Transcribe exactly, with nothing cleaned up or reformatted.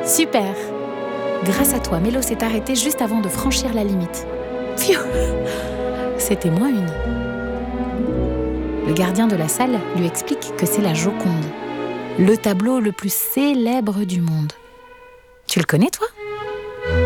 Super. Grâce à toi, Mélo s'est arrêté juste avant de franchir la limite. Pfiou. C'était moins une. Le gardien de la salle lui explique que c'est la Joconde, le tableau le plus célèbre du monde. Tu le connais, toi ?